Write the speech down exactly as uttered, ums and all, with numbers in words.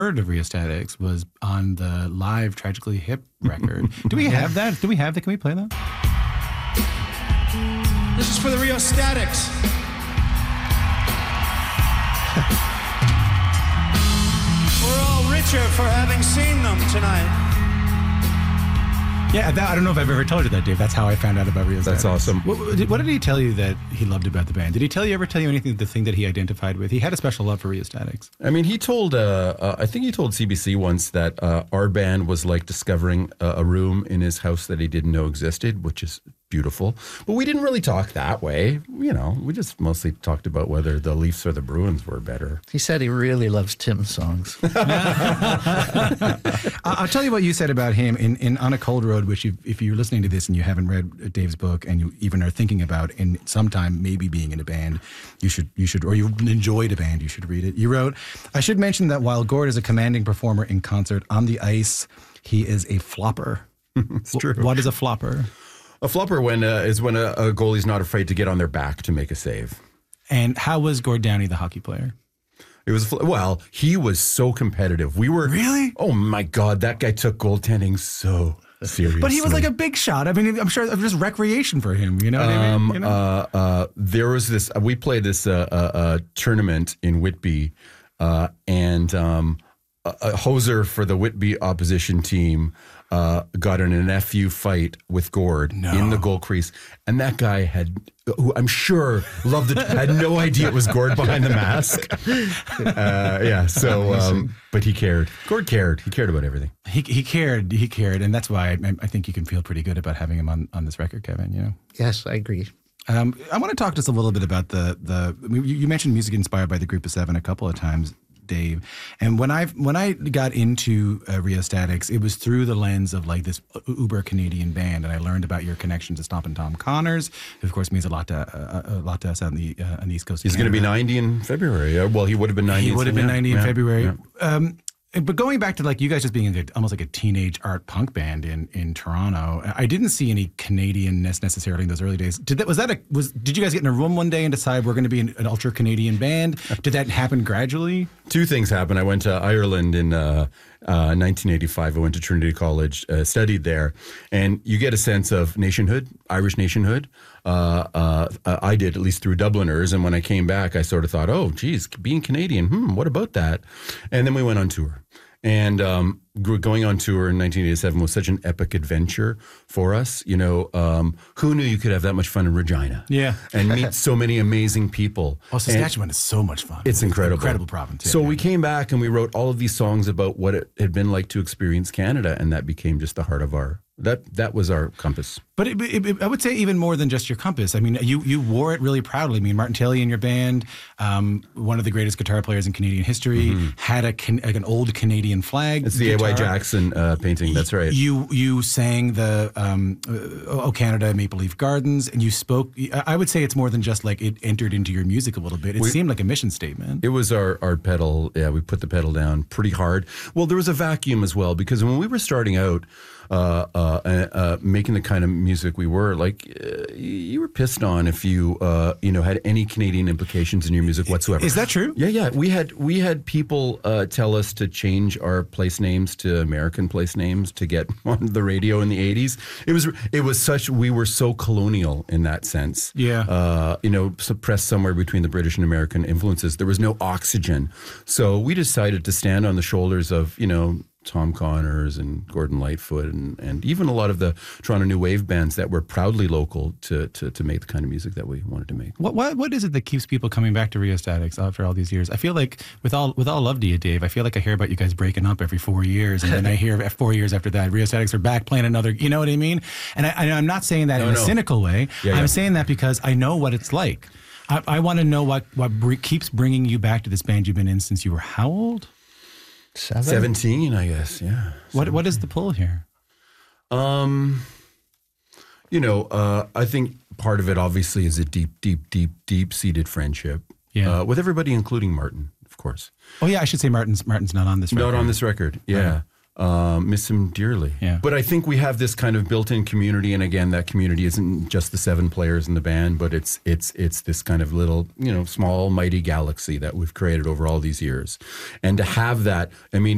heard of Rheostatics was on the live Tragically Hip record. Do we have that? Do we have that? Can we play that? This is for the Rheostatics. We're all richer for having seen them tonight. Yeah, that, I don't know if I've ever told you that, Dave. That's how I found out about Rheostatics. That's awesome. What, what did he tell you that he loved about the band? Did he tell you ever tell you anything, the thing that he identified with? He had a special love for Rheostatics. I mean, he told, uh, uh, I think he told C B C once that uh, our band was like discovering a, a room in his house that he didn't know existed, which is beautiful. But we didn't really talk that way. You know, we just mostly talked about whether the Leafs or the Bruins were better. He said he really loves Tim's songs. I'll tell you what you said about him in, in On a Cold Road, which you, if you're listening to this and you haven't read Dave's book and you even are thinking about in sometime maybe being in a band, you should, you should, or you've enjoyed a band, you should read it. You wrote, I should mention that while Gord is a commanding performer in concert, on the ice, he is a flopper. It's true. What is a flopper? A flopper when uh, is when a, a goalie's not afraid to get on their back to make a save. And how was Gord Downey, the hockey player? It was, well, he was so competitive. We were... Really? Oh, my God. That guy took goaltending so seriously. But he was like a big shot. I mean, I'm sure it was just recreation for him, you know what um, I mean? You know? uh, uh, there was this... We played this uh, uh, uh, tournament in Whitby, uh, and um, a, a hoser for the Whitby opposition team uh, got in an F U fight with Gord No. in the goal crease. And that guy had... who I'm sure loved it, had no idea it was Gord behind the mask. Uh, yeah, so, um, but he cared. Gord cared. He cared about everything. He he cared. He cared. And that's why I, I think you can feel pretty good about having him on, on this record, Kevin, you know? Yes, I agree. Um, I want to talk just a little bit about the, the I mean, you you mentioned music inspired by the Group of Seven a couple of times, Dave. And when I when I got into uh, Rheostatics, it was through the lens of like this uber Canadian band, and I learned about your connection to Stompin' Tom Connors, who of course means a lot to uh, a lot to us on the uh, on the East Coast. He's going to be ninety in February. Uh, Well, he would have been ninety. He would have been yeah, ninety in yeah, February. yeah. Um, but going back to like you guys just being like a, almost like a teenage art punk band in, in Toronto, I didn't see any Canadianness necessarily in those early days. Did that was that a was did you guys get in a room one day and decide we're going to be an, an ultra Canadian band? Did that happen gradually? Two things happened. I went to Ireland in uh, uh, nineteen eighty-five. I went to Trinity College, uh, studied there, and you get a sense of nationhood, Irish nationhood. Uh, uh, I did, at least through Dubliners. And when I came back, I sort of thought, oh, geez, being Canadian, hmm, what about that? And then we went on tour. And um, going on tour in nineteen eighty-seven was such an epic adventure for us. You know, um, who knew you could have that much fun in Regina? Yeah. And meet so many amazing people. Oh, Saskatchewan and is so much fun. It's incredible. Incredible province. So yeah. we came back and we wrote all of these songs about what it had been like to experience Canada. And that became just the heart of our, that that was our compass. But it, it, it, I would say even more than just your compass. I mean, you you wore it really proudly. I mean, Martin Talley in your band, um, one of the greatest guitar players in Canadian history, mm-hmm. had a can, like an old Canadian flag. It's the guitar. A Y Jackson uh, painting. That's right. You you sang the um, uh, Oh Canada Maple Leaf Gardens, and you spoke. I would say it's more than just like it entered into your music a little bit. It we, seemed like a mission statement. It was our our pedal. Yeah, we put the pedal down pretty hard. Well, there was a vacuum as well because when we were starting out. Uh, uh, uh, making the kind of music we were, like uh, you were pissed on if you, uh, you know, had any Canadian implications in your music whatsoever. Is that true? Yeah, yeah. We had we had people uh, tell us to change our place names to American place names to get on the radio in the eighties. It was it was such we were so colonial in that sense. Yeah. Uh, you know, suppressed somewhere between the British and American influences. There was no oxygen, so we decided to stand on the shoulders of you know. Tom Connors and Gordon Lightfoot and, and even a lot of the Toronto New Wave bands that were proudly local to, to, to make the kind of music that we wanted to make. What what what is it that keeps people coming back to Rheostatics after all these years? I feel like with all with all love to you, Dave, I feel like I hear about you guys breaking up every four years, and then I hear four years after that, Rheostatics are back playing another. You know what I mean? And I, I'm not saying that no, in a no. cynical way. Yeah, I'm yeah. saying that because I know what it's like. I, I want to know what what br- keeps bringing you back to this band you've been in since you were how old? Seven? Seventeen, I guess. Yeah. What what is the pull here? Um, you know, uh, I think part of it obviously is a deep, deep, deep, deep-seated friendship. Yeah. Uh, with everybody, including Martin, of course. Oh yeah, I should say Martin's Martin's not on this record. Not on this record. Yeah. Right. Um, miss him dearly. Yeah. But I think we have this kind of built-in community, and again, that community isn't just the seven players in the band, but it's it's it's this kind of little, you know, small, mighty galaxy that we've created over all these years. And to have that, I mean,